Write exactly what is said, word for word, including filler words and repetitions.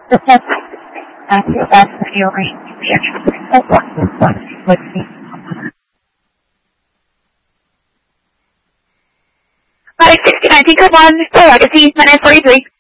The test after that's the feeling reaction. That's what this one would be. Five sixty nineteen code one, the legacy, minus forty three.